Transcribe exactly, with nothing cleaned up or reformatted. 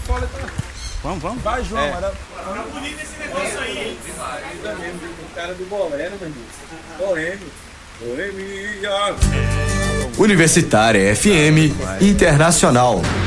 fora, tá? Vamos, vamos. Vai, João, É. era... Tá bonito esse negócio aí. O cara do bolero, meu irmão. Bolero. Boemia. Universitária F M Internacional.